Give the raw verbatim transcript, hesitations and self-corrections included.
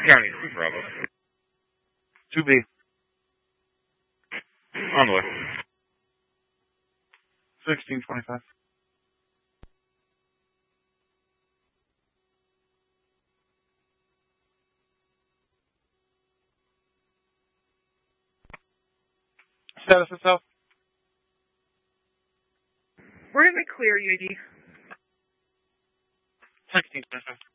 County, Bravo. two B. On the way. sixteen twenty-five. Status itself? We're going to clear U A D. sixteen twenty-five.